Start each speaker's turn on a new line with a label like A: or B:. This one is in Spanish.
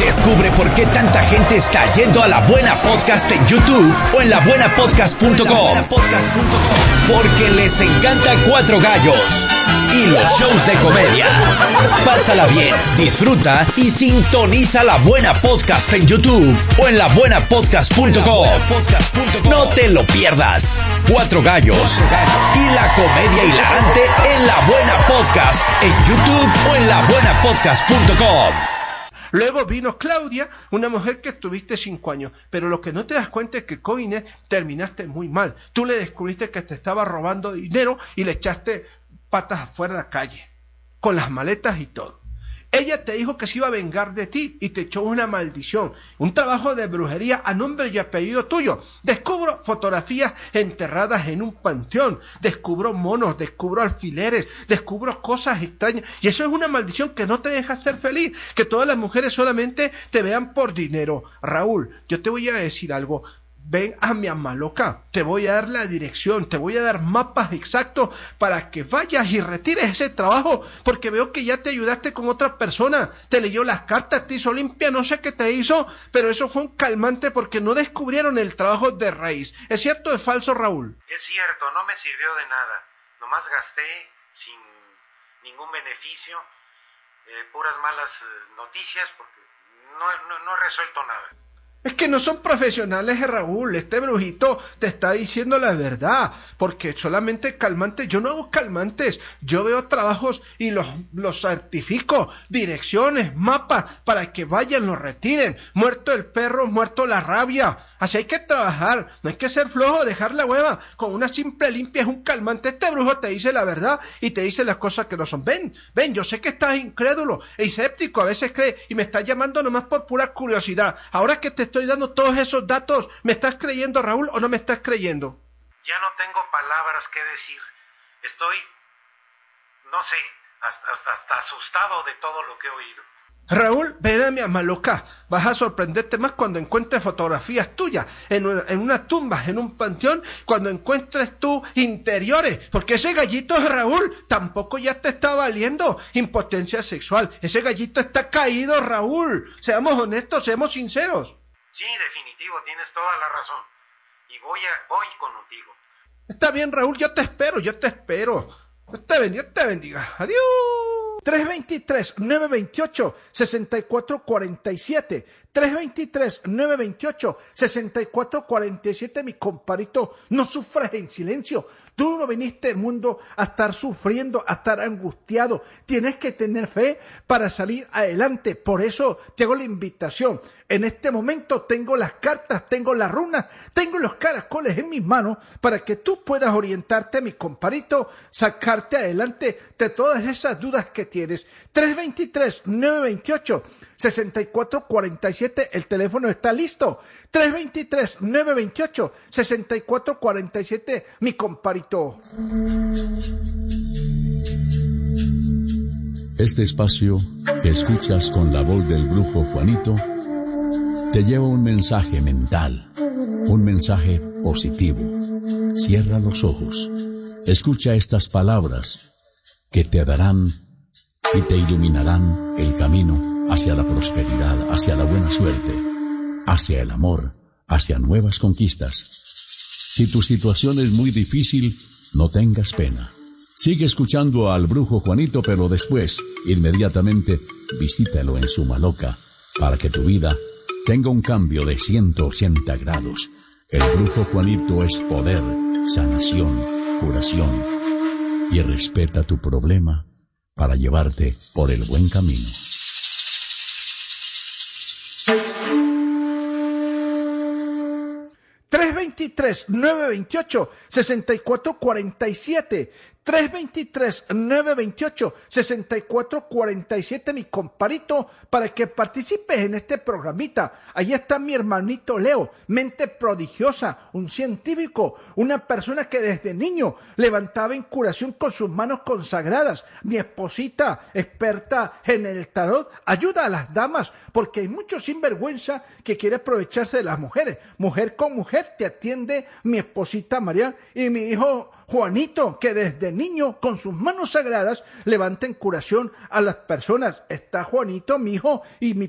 A: Descubre por qué tanta gente está yendo a La Buena Podcast en YouTube o en labuenapodcast.com. Porque les encanta Cuatro Gallos y los shows de comedia. Pásala bien, disfruta y sintoniza La Buena Podcast en YouTube o en labuenapodcast.com. No te lo pierdas. Cuatro Gallos y la comedia hilarante en La Buena Podcast en YouTube o en labuenapodcast.com.
B: Luego vino Claudia, una mujer que estuviste 5 años, pero lo que no te das cuenta es que con Inés terminaste muy mal. Tú le descubriste que te estaba robando dinero y le echaste patas afuera de la calle, con las maletas y todo. Ella te dijo que se iba a vengar de ti y te echó una maldición, un trabajo de brujería a nombre y apellido tuyo. Descubro fotografías enterradas en un panteón, descubro monos, descubro alfileres, descubro cosas extrañas. Y eso es una maldición que no te deja ser feliz, que todas las mujeres solamente te vean por dinero. Raúl, yo te voy a decir algo. Ven a mi Amaloca, te voy a dar la dirección, te voy a dar mapas exactos para que vayas y retires ese trabajo, porque veo que ya te ayudaste con otra persona, te leyó las cartas, te hizo limpia, no sé qué te hizo, pero eso fue un calmante porque no descubrieron el trabajo de raíz. ¿Es cierto o es falso, Raúl?
C: Es cierto, no me sirvió de nada, nomás gasté sin ningún beneficio, puras malas noticias, porque no he resuelto nada.
B: Es que no son profesionales, Raúl. Este brujito te está diciendo la verdad, porque solamente calmantes, yo no hago calmantes, yo veo trabajos y los certifico, direcciones, mapas, para que vayan, los retiren. Muerto el perro, muerto la rabia. Así hay que trabajar, no hay que ser flojo, dejar la hueva. Con una simple limpia es un calmante. Este brujo te dice la verdad y te dice las cosas que no son. Ven, yo sé que estás incrédulo e escéptico, a veces crees, y me estás llamando nomás por pura curiosidad. Ahora que te estoy dando todos esos datos, ¿me estás creyendo, Raúl, o no me estás creyendo?
C: Ya no tengo palabras que decir. Estoy, no sé, hasta asustado de todo lo que he oído.
B: Raúl, ven a mi Amaloca, vas a sorprenderte más cuando encuentres fotografías tuyas en una tumba, en un panteón, cuando encuentres tus interiores, porque ese gallito, Raúl, tampoco ya te está valiendo impotencia sexual, ese gallito está caído, Raúl, seamos honestos, seamos sinceros.
C: Sí, definitivo, tienes toda la razón, y voy contigo.
B: Está bien, Raúl, yo te espero, Dios te bendiga, adiós. 323-928-6447. 323-928-6447, mi comparito, no sufras en silencio. Tú no viniste al mundo a estar sufriendo, a estar angustiado. Tienes que tener fe para salir adelante. Por eso te hago la invitación. En este momento tengo las cartas, tengo las runas, tengo los caracoles en mis manos para que tú puedas orientarte, mi comparito, sacarte adelante de todas esas dudas que tienes. 323-928-6447, el teléfono está listo. 323-928-6447, mi comparito.
D: Este espacio que escuchas con la voz del brujo Juanito te lleva un mensaje mental, un mensaje positivo. Cierra los ojos, escucha estas palabras que te darán y te iluminarán el camino hacia la prosperidad, hacia la buena suerte, hacia el amor, hacia nuevas conquistas. Si tu situación es muy difícil, no tengas pena. Sigue escuchando al brujo Juanito, pero después, inmediatamente, visítalo en su Maloca para que tu vida tenga un cambio de 180 grados. El brujo Juanito es poder, sanación, curación. Y respeta tu problema para llevarte por el buen camino.
B: $323-928-6447. 323-928-6447, mi comparito, para que participes en este programita. Ahí está mi hermanito Leo, mente prodigiosa, un científico, una persona que desde niño levantaba en curación con sus manos consagradas. Mi esposita, experta en el tarot, ayuda a las damas, porque hay mucho sinvergüenza que quiere aprovecharse de las mujeres. Mujer con mujer te atiende mi esposita María y mi hijo Juanito, que desde niño con sus manos sagradas levanta en curación a las personas. Está Juanito, mi hijo, y mi